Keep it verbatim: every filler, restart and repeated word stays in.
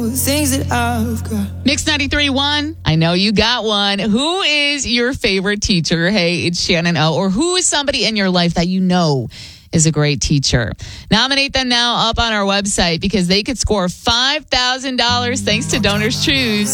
things that I've got. Mix ninety-three point one. I know you got one. Who is your favorite teacher? Hey, it's Shannon O. Or who is somebody in your life that you know is a great teacher? Nominate them now up on our website because they could score five thousand dollars thanks to Donors Choose.